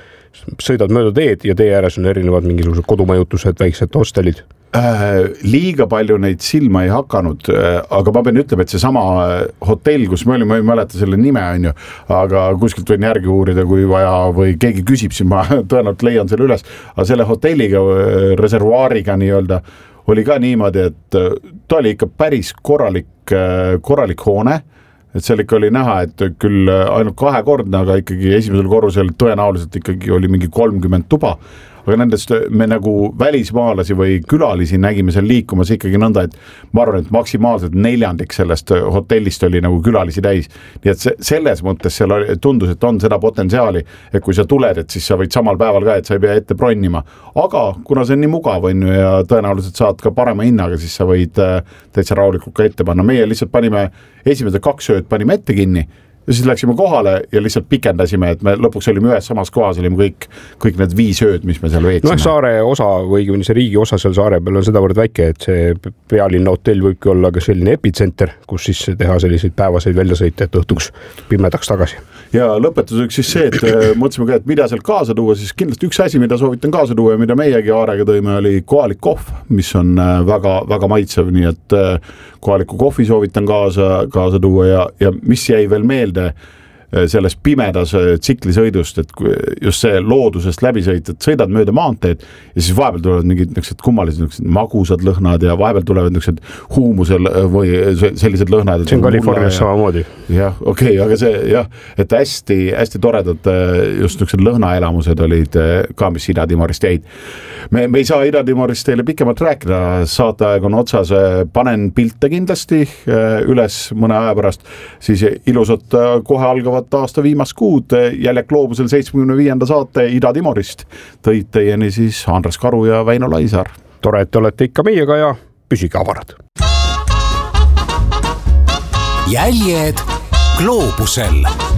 sõidad mööda teed ja tee ääres on erinevad mingisugused kodumajutused, väiksed hostelid? Äh, liiga palju neid silma ei hakanud, äh, aga ma pean ütlema, et see sama hotell, kus me olime, ma ei mäleta selle nime, on ju, aga kuskilt võin järgi uurida, kui vaja või keegi küsib, siis ma tõenäoliselt leian selle üles, aga selle hotelliga, reservuaariga nii-öelda, oli ka niimoodi, et ta oli ikka päris korralik, korralik hoone, et seal ikka oli näha, et küll ainult kahekordne, aga ikkagi esimesel korrusel tõenäoliselt ikkagi oli mingi kolmkümmend tuba, aga nendest me nagu välismaalasi või külalisi nägime seal liikumas ikkagi nõnda, et ma arvan, et maksimaalselt neljandik sellest hotellist oli nagu külalisi täis. Nii et see, selles mõttes seal oli, tundus, et on seda potentsiaali, et kui sa tuled, et siis sa võid samal päeval ka, et sa ei pea ette bronnima. Aga kuna see on nii mugav on ju, ja tõenäoliselt saad ka parema hinnaga, siis sa võid täitsa rahulikult ka ette panna. Meie lihtsalt panime esimesed kaks ööd panime ette kinni, ja siis läksime kohale ja lihtsalt pikendasime, et me lõpuks olime ühes samas kohas, olime kõik, kõik need viis ööd, mis me seal veetsime. No saare osa või see riigi osa seal saare peal on sedavõrd väike, et see pealinna hotell võibki olla ka selline epitsenter, kus siis teha selliseid päevaseid väljasõite, et õhtuks pimedaks tagasi. Ja lõpetuseks siis see, et mõtlesime ka, et mida seal kaasa tuua, siis kindlasti üks asi, mida soovitan kaasa tuua ja mida meiegi aarega tõime, oli kohalik kohv, mis on väga, väga maitsev, nii et kohaliku kohvi soovitan kaasa, kaasa tuua ja, ja mis jäi veel meelde selles pimedas tsiklisõidust, et just see loodusest läbisõit, et sõidad mööda maanteed ja siis vahepeal tulevad mingid niisugused kummalised niisugused magusad lõhnad ja vahepeal tulevad niisugused huumusel või sellised lõhnad. See on Californias samamoodi. Jah, okei, okay, aga see jah, et hästi, hästi toredad just niisugused lõhnaelamused olid ka, mis Ida-Timorist jäid. Me, me ei saa Ida-Timorist teile pikemalt rääkida, saateaeg on otsas, panen pilte kindlasti üles mõne aja pärast, siis ilusad kohe algavad aasta viimast kuud Jäljak Gloobusel seitsmekümne viienda saate Ida-Timorist. Tõid teieni siis Andres Karu ja Väino Laisaar. Tore, et olete ikka meiega ja püsige avarad. Jäljed Gloobusel.